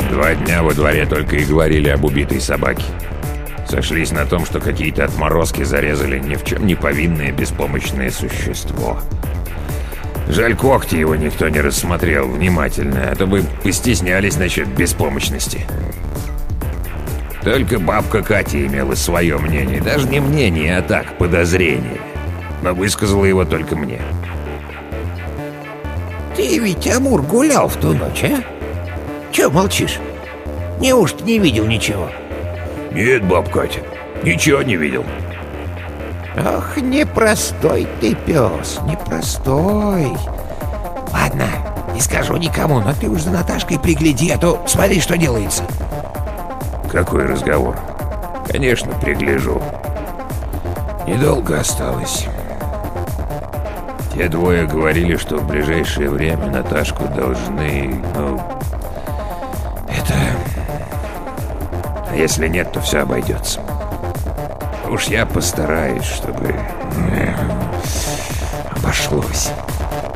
2 дня во дворе только и говорили об убитой собаке. Сошлись на том, что какие-то отморозки зарезали ни в чем не повинное беспомощное существо. Жаль, когти его никто не рассмотрел внимательно, а то бы постеснялись насчет беспомощности. Только бабка Катя имела свое мнение. Даже не мнение, а так, подозрение. Но высказала его только мне. Ты ведь, Амур, гулял в ту ночь, а? Чё молчишь? Неужто не видел ничего? Нет, баб Катя, ничего не видел. Ох, непростой ты пес, непростой. Ладно, не скажу никому, но ты уж за Наташкой пригляди, а то смотри, что делается. Какой разговор? Конечно, пригляжу. Недолго осталось. Те двое говорили, что в ближайшее время Наташку должны... А если нет, то все обойдется. Уж я постараюсь, чтобы обошлось.